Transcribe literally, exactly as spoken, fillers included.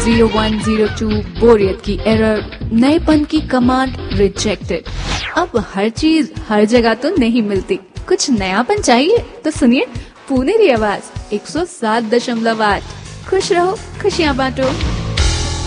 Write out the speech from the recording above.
Zero one zero to बोरियत की error, नएपन की कमांड रिजेक्टेड। अब हर चीज हर जगह तो नहीं मिलती, कुछ नयापन चाहिए तो सुनिए पुनेरी आवाज एक सौ सात दशमलव आठ। खुश रहो, खुशियां बांटो।